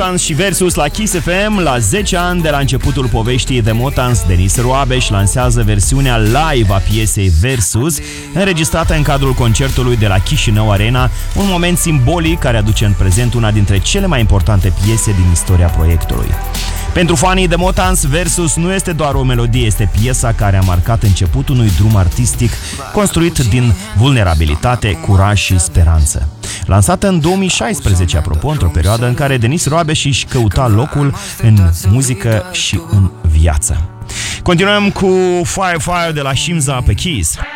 Motans și Versus la Kiss FM. La 10 ani de la începutul poveștii, The Motans, Denis Roabeș lansează versiunea live a piesei Versus, înregistrată în cadrul concertului de la Chișinău Arena, un moment simbolic care aduce în prezent una dintre cele mai importante piese din istoria proiectului. Pentru fanii de Motans, Versus nu este doar o melodie, este piesa care a marcat începutul unui drum artistic construit din vulnerabilitate, curaj și speranță. Lansată în 2016, apropo, într-o perioadă în care Denis Roabeș își căuta locul în muzică și în viață. Continuăm cu Fire Fire de la Shimza pe Kiss.